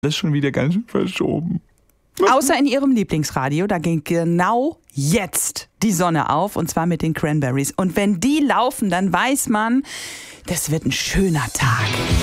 Das ist schon wieder ganz schön verschoben. Außer in ihrem Lieblingsradio, da ging genau jetzt die Sonne auf, und zwar mit den Cranberries. Und wenn die laufen, dann weiß man, das wird ein schöner Tag.